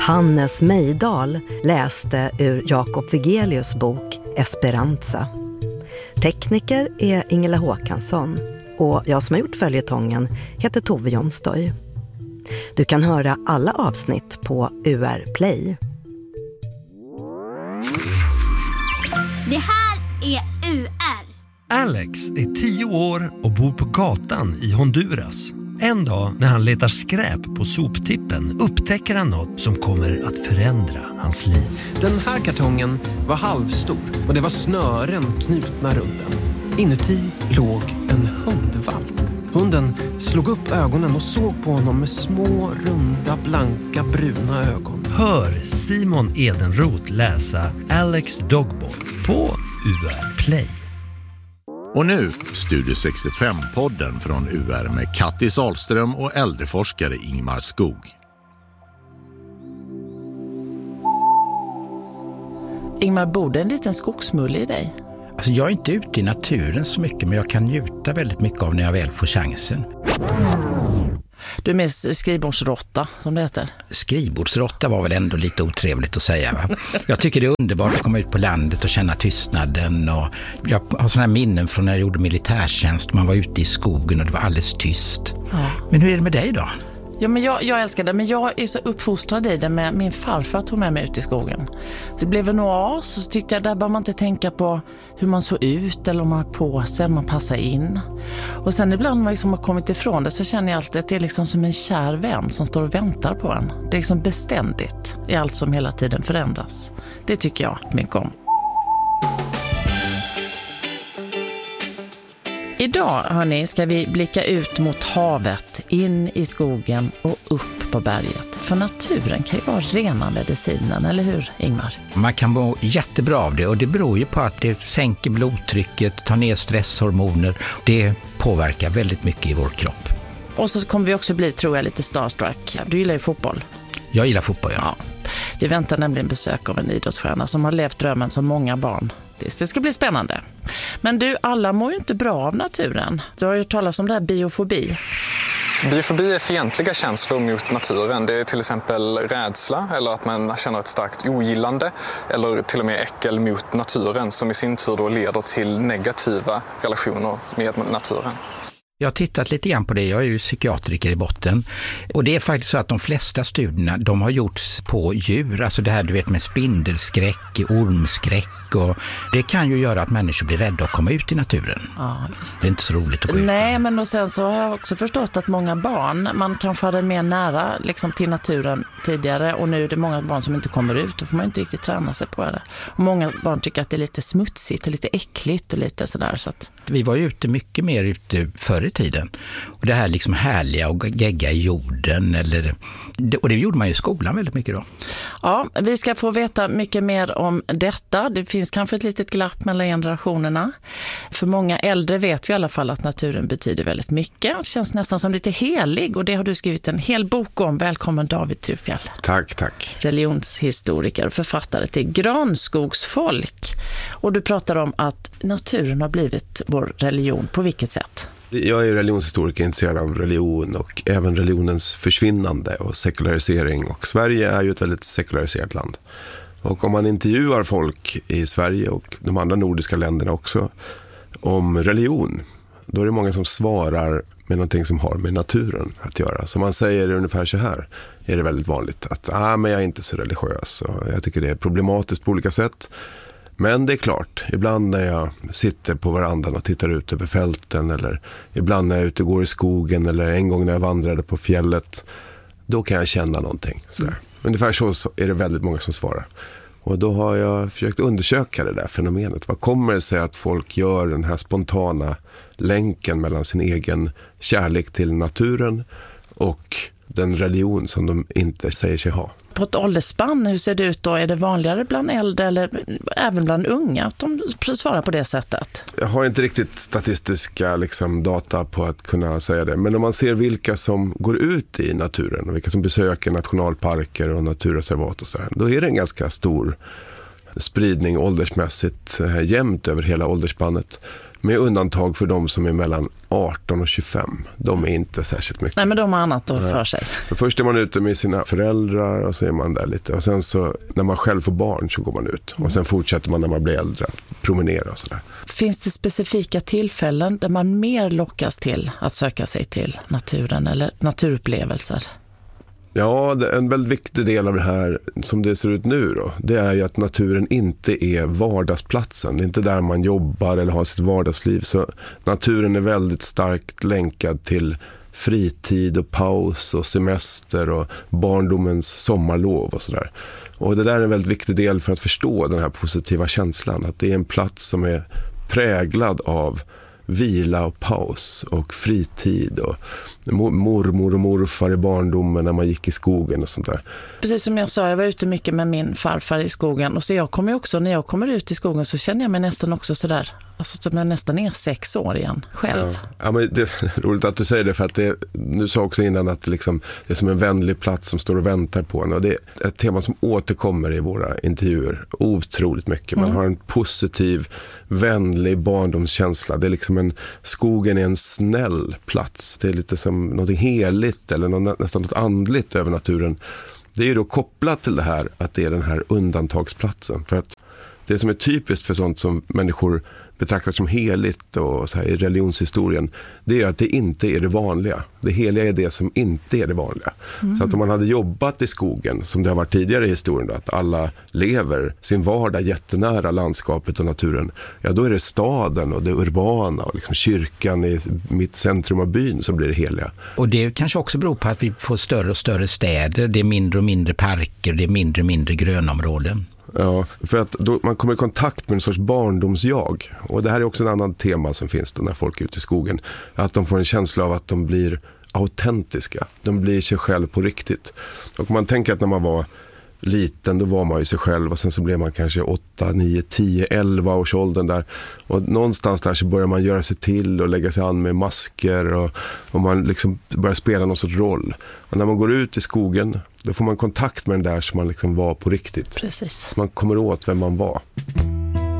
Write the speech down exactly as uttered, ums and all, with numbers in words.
Hannes Mejdal läste ur Jakob Wigelius bok Esperanza. Tekniker är Ingela Håkansson och jag som har gjort följetongen heter Tove Jonstoj. Du kan höra alla avsnitt på U R Play. Det här är U R. Alex är tio år och bor på gatan i Honduras. En dag när han letar skräp på soptippen upptäcker han något som kommer att förändra hans liv. Den här kartongen var halvstor och det var snören knutna runt den. Inuti låg en hundvalp. Hunden slog upp ögonen och såg på honom med små, runda, blanka, bruna ögon. Hör Simon Edenroth läsa Alex Dogboy på U R Play. Och nu Studio sextiofem-podden från U R med Kattis Ahlström och äldreforskare Ingmar Skog. Ingmar, bor det en liten skogsmulle i dig? Alltså jag är inte ute i naturen så mycket, men jag kan njuta väldigt mycket av när jag väl får chansen. Du är med skrivbordsrotta, som det heter. Skrivbordsrotta var väl ändå lite otrevligt att säga, va? Jag tycker det är underbart att komma ut på landet och känna tystnaden. Och jag har sådana här minnen från när jag gjorde militärtjänst. Man var ute i skogen och det var alldeles tyst. Ja. Men hur är det med dig då? Ja, men jag, jag älskar det, men jag är så uppfostrad i det med min farfar tog med mig ut i skogen. Det blev en oas och så tyckte jag där bör man inte tänka på hur man såg ut eller om man har på sig, om man passar in. Och sen ibland när man liksom har kommit ifrån det så känner jag alltid att det är liksom som en kär vän som står och väntar på en. Det är liksom beständigt i allt som hela tiden förändras. Det tycker jag mycket om. Idag, hörni, ska vi blicka ut mot havet, in i skogen och upp på berget. För naturen kan ju vara rena medicinen, eller hur, Ingmar? Man kan må jättebra av det och det beror ju på att det sänker blodtrycket, tar ner stresshormoner. Det påverkar väldigt mycket i vår kropp. Och så kommer vi också bli, tror jag, lite starstruck. Du gillar ju fotboll. Jag gillar fotboll, ja. ja. Vi väntar nämligen besök av en idrottsstjärna som har levt drömmen som många barn. Det ska bli spännande. Men du, alla mår ju inte bra av naturen. Du har ju talat om det här biofobi. Biofobi är fientliga känslor mot naturen. Det är till exempel rädsla eller att man känner ett starkt ogillande eller till och med äckel mot naturen som i sin tur då leder till negativa relationer med naturen. Jag har tittat lite grann på det, jag är ju psykiatriker i botten och det är faktiskt så att de flesta studierna de har gjorts på djur, alltså det här du vet med spindelskräck, ormskräck och det kan ju göra att människor blir rädda att komma ut i naturen. Ja, just det. Det är inte så roligt att gå ut. Nej, men och sen så har jag också förstått att många barn, man kanske hade mer nära liksom, till naturen tidigare och nu är det många barn som inte kommer ut och får man inte riktigt träna sig på det. Och många barn tycker att det är lite smutsigt och lite äckligt och lite sådär. Så att... Vi var ju ute mycket mer ute förr i tiden. Och det här liksom härliga och gegga i jorden. Eller, och det gjorde man ju i skolan väldigt mycket då. Ja, vi ska få veta mycket mer om detta. Det finns kanske ett litet glapp mellan generationerna. För många äldre vet vi i alla fall att naturen betyder väldigt mycket. Det känns nästan som lite helig och det har du skrivit en hel bok om. Välkommen David Thurfjell. Tack, tack. Religionshistoriker och författare till Granskogsfolk. Och du pratar om att naturen har blivit vår religion. På vilket sätt? Jag är religionshistoriker, intresserad av religion och även religionens försvinnande och sekularisering. Och Sverige är ju ett väldigt sekulariserat land. Och om man intervjuar folk i Sverige och de andra nordiska länderna också om religion, då är det många som svarar med någonting som har med naturen att göra. Så man säger ungefär så här, är det väldigt vanligt att ah, men jag är inte så religiös och jag tycker det är problematiskt på olika sätt. Men det är klart, ibland när jag sitter på verandan och tittar ut över fälten eller ibland när jag är ute och går i skogen eller en gång när jag vandrade på fjället, då kan jag känna någonting. Sådär. Mm. Ungefär så är det väldigt många som svarar. Och då har jag försökt undersöka det där fenomenet. Vad kommer det sig att folk gör den här spontana länken mellan sin egen kärlek till naturen och den religion som de inte säger sig ha? På ett åldersspann, hur ser det ut då? Är det vanligare bland äldre eller även bland unga att de svarar på det sättet? Jag har inte riktigt statistiska liksom, data på att kunna säga det. Men om man ser vilka som går ut i naturen och vilka som besöker nationalparker och naturreservat och sådär, då är det en ganska stor spridning åldersmässigt eh, jämnt över hela åldersspannet. Med undantag för de som är mellan arton och tjugofem. De är inte särskilt mycket. Nej, men de har annat att för sig. För först är man ute med sina föräldrar och så är man där lite. Och sen så när man själv får barn så går man ut. Och sen fortsätter man när man blir äldre att promenera och sådär. Finns det specifika tillfällen där man mer lockas till att söka sig till naturen eller naturupplevelser? Ja, en väldigt viktig del av det här som det ser ut nu då, det är ju att naturen inte är vardagsplatsen. Det är inte där man jobbar eller har sitt vardagsliv. Så naturen är väldigt starkt länkad till fritid och paus och semester och barndomens sommarlov och sådär. Och det där är en väldigt viktig del för att förstå den här positiva känslan. Att det är en plats som är präglad av vila och paus och fritid och mormor och morfar i barndomen när man gick i skogen och sånt där. Precis som jag sa, jag var ute mycket med min farfar i skogen och så jag kommer också, när jag kommer ut i skogen så känner jag mig nästan också sådär, alltså som jag nästan är sex år igen själv. Ja, ja men det är roligt att du säger det, för att det, du sa också innan att liksom, det är som en vänlig plats som står och väntar på en, och det är ett tema som återkommer i våra intervjuer otroligt mycket. Man mm. har en positiv, vänlig barndomskänsla. Det är liksom en, skogen är en snäll plats. Det är lite som något heligt eller något, nästan något andligt över naturen. Det är ju då kopplat till det här att det är den här undantagsplatsen. För att det som är typiskt för sånt som människor betraktar som heligt och så här i religionshistorien, det är att det inte är det vanliga. Det heliga är det som inte är det vanliga. Mm. Så att om man hade jobbat i skogen, som det har varit tidigare i historien, då, att alla lever sin vardag jättenära landskapet och naturen, ja då är det staden och det urbana och liksom kyrkan i mitt centrum av byn som blir det heliga. Och det kanske också beror på att vi får större och större städer, det är mindre och mindre parker, det är mindre och mindre grönområden. Ja, för att då man kommer i kontakt med en sorts barndomsjag. Och det här är också en annan tema som finns då när folk är ute i skogen. Att de får en känsla av att de blir autentiska. De blir sig själv på riktigt. Och man tänker att när man var liten, då var man ju sig själv. Och sen så blev man kanske åtta, nio, tio, elva års åldern där. Och någonstans där så börjar man göra sig till och lägga sig an med masker. Och, och man liksom börjar spela någon sorts roll. Och när man går ut i skogen, då får man kontakt med den där som man liksom var på riktigt. Precis. Man kommer åt vem man var.